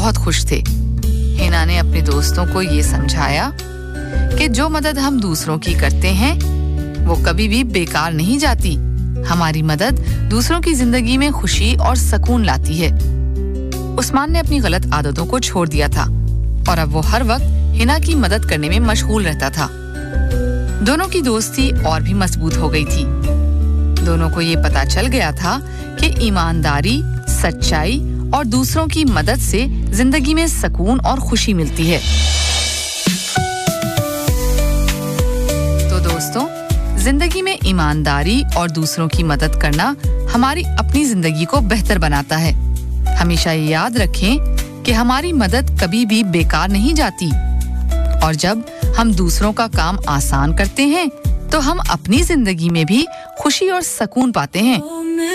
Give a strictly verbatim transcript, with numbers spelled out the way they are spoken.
बहुत खुश थे। हिना ने अपने दोस्तों को ये समझाया कि जो मदद हम दूसरों की करते हैं वो कभी भी बेकार नहीं जाती। हमारी मदद दूसरों की जिंदगी में खुशी और सुकून लाती है। उस्मान ने अपनी गलत आदतों को छोड़ दिया था और अब वो हर वक्त हिना की मदद करने में मशगूल रहता था। दोनों की दोस्ती और भी मजबूत हो गई थी। दोनों को ये पता चल गया था कि ईमानदारी, सच्चाई और दूसरों की मदद से जिंदगी में सुकून और खुशी मिलती है। तो दोस्तों, जिंदगी में ईमानदारी और दूसरों की मदद करना हमारी अपनी जिंदगी को बेहतर बनाता है। हमेशा ये याद रखें कि हमारी मदद कभी भी बेकार नहीं जाती और जब हम दूसरों का काम आसान करते हैं तो हम अपनी जिंदगी में भी खुशी और सुकून पाते हैं।